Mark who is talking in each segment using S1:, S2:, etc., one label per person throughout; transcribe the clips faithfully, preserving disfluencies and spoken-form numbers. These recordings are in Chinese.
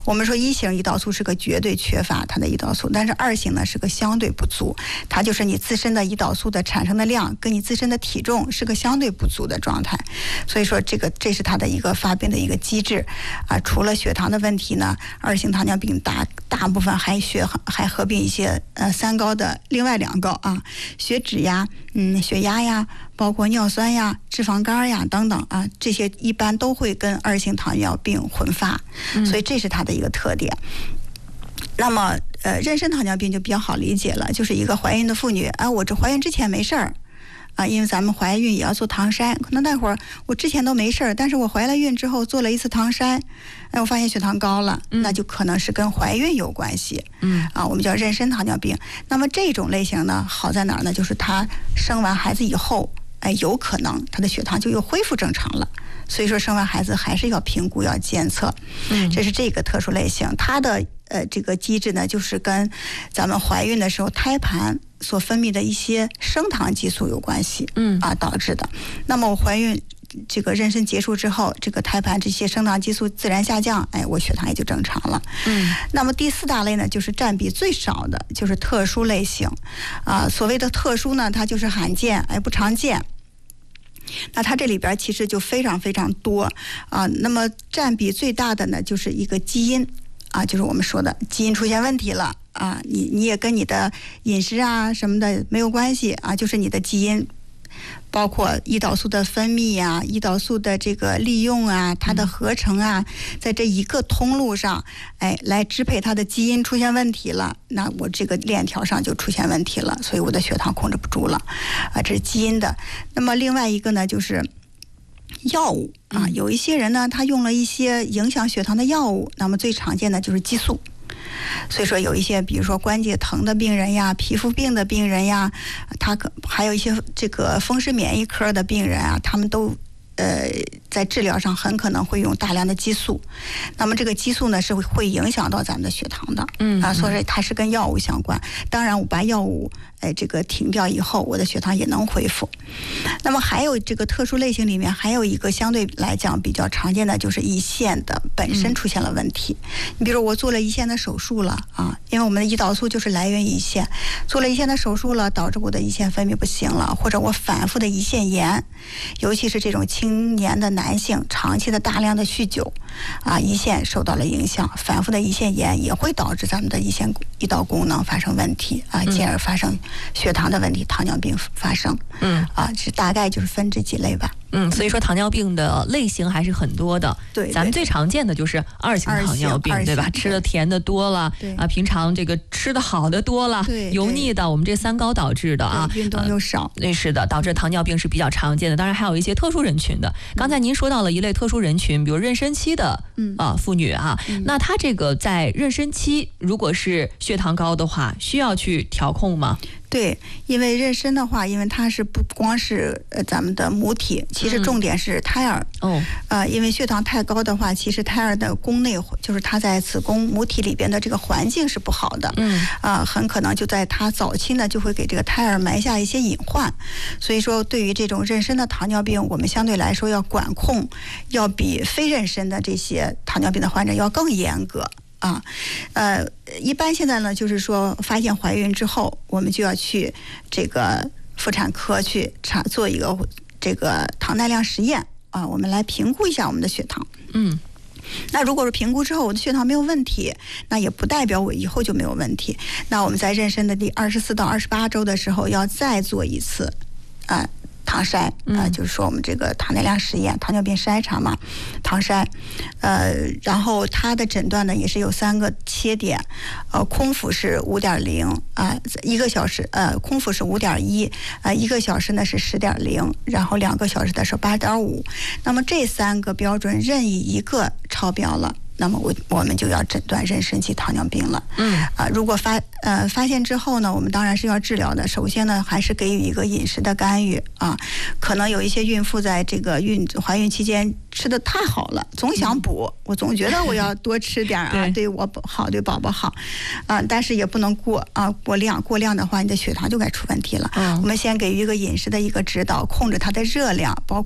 S1: 我们说一型胰岛素是个绝对缺乏它的胰岛素，但是二型呢是个相对不足，它就是你自身的胰岛素的产生的量跟你自身的体重是个相对不足的状态，所以说这个这是它的一个发病的一个机制啊。除了血糖的问题呢，二型糖尿病大大部分还血还合并一些呃三高的另外两高啊，血脂呀、嗯血压呀，包括尿酸呀、脂肪肝呀等等啊，这些一般都会跟二型糖尿病混发，所以这是它的一个特点。那么呃，妊娠糖尿病就比较好理解了，就是一个怀孕的妇女啊，我这怀孕之前没事儿啊，因为咱们怀孕也要做糖筛，可能那会儿我之前都没事儿，但是我怀了孕之后做了一次糖筛，哎，我发现血糖高了，嗯、那就可能是跟怀孕有关系，嗯啊，我们叫妊娠糖尿病。那么这种类型呢，好在哪儿呢？就是她生完孩子以后，哎，有可能她的血糖就又恢复正常了。所以说生完孩子还是要评估要监测，嗯，这是这个特殊类型，它的呃这个机制呢，就是跟咱们怀孕的时候胎盘所分泌的一些升糖激素有关系，嗯啊导致的。那么我怀孕这个妊娠结束之后，这个胎盘这些升糖激素自然下降，哎，我血糖也就正常了。嗯，那么第四大类呢，就是占比最少的，就是特殊类型，啊，所谓的特殊呢，它就是罕见，哎，不常见。那它这里边其实就非常非常多啊，那么占比最大的呢，就是一个基因啊，就是我们说的基因出现问题了啊，你你也跟你的饮食啊什么的没有关系啊，就是你的基因。包括胰岛素的分泌啊，胰岛素的这个利用啊，它的合成啊，在这一个通路上，哎，来支配它的基因出现问题了，那我这个链条上就出现问题了，所以我的血糖控制不住了，啊，这是基因的。那么另外一个呢，就是药物啊，有一些人呢，他用了一些影响血糖的药物，那么最常见的就是激素。所以说有一些比如说关节疼的病人呀，皮肤病的病人呀，他可还有一些这个风湿免疫科的病人啊，他们都呃在治疗上很可能会用大量的激素。那么这个激素呢是会影响到咱们的血糖的，嗯啊，所以它是跟药物相关。当然我把药物哎这个停掉以后，我的血糖也能恢复。那么还有这个特殊类型里面还有一个相对来讲比较常见的，就是胰腺的本身出现了问题。你比如我做了胰腺的手术了啊，因为我们的胰岛素就是来源于胰腺，做了胰腺的手术了，导致我的胰腺分泌不行了，或者我反复的胰腺炎，尤其是这种青年的男性长期的大量的酗酒啊，胰腺受到了影响，反复的胰腺炎也会导致咱们的胰腺胰岛功能发生问题啊，进而发生血糖的问题，糖尿病发生。嗯啊，这大概就是分这几类吧。
S2: 嗯，所以说糖尿病的类型还是很多的。
S1: 对，
S2: 咱们最常见的就是二型糖尿病，对吧？吃的甜的多了，啊，平常这个吃的好的多了，油腻的，我们这三高导致的啊，
S1: 运动又少，
S2: 那是的，导致糖尿病是比较常见的。当然还有一些特殊人群的。刚才您说到了一类特殊人群，比如妊娠期的啊妇女啊，那她这个在妊娠期如果是血糖高的话，需要去调控吗？
S1: 对，因为妊娠的话，因为它是不光是呃咱们的母体，其实重点是胎儿。哦、嗯，呃，因为血糖太高的话，其实胎儿的宫内就是它在子宫母体里边的这个环境是不好的。嗯，啊、呃，很可能就在它早期呢，就会给这个胎儿埋下一些隐患。所以说，对于这种妊娠的糖尿病，我们相对来说要管控，要比非妊娠的这些糖尿病的患者要更严格。啊，呃，一般现在呢，就是说发现怀孕之后，我们就要去这个妇产科去查做一个这个糖耐量实验啊，我们来评估一下我们的血糖。嗯，那如果是评估之后我的血糖没有问题，那也不代表我以后就没有问题。那我们在妊娠的第二十四到二十八周的时候，要再做一次啊。糖筛啊、呃，就是说我们这个糖耐量实验，糖尿病筛查嘛，糖筛，呃，然后它的诊断呢也是有三个切点，呃，空腹是五点零啊，一个小时，呃，空腹是五点一，呃，一个小时呢是十点零，然后两个小时的是八点五，那么这三个标准任意一个超标了，那么我我们就要诊断妊娠期糖尿病了。嗯啊，如果发呃发现之后呢，我们当然是要治疗的。首先呢，还是给予一个饮食的干预啊。可能有一些孕妇在这个孕怀孕期间吃的太好了，总想补，嗯、我总觉得我要多吃点啊，对我好，对宝宝好啊，但是也不能过啊，过量，过量的话，你的血糖就该出问题了。嗯、我们先给予一个饮食的一个指导，控制它的热量，包括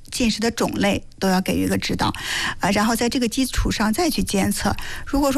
S1: 进食的种类都要给予一个指导，啊，然后在这个基础上再去监测。如果说